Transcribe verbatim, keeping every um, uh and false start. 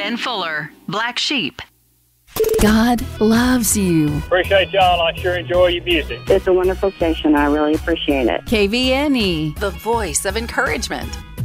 Ken Fuller, Black Sheep. God loves you. Appreciate y'all. I sure enjoy your music. It's a wonderful station. I really appreciate it. K V N E. The voice of encouragement.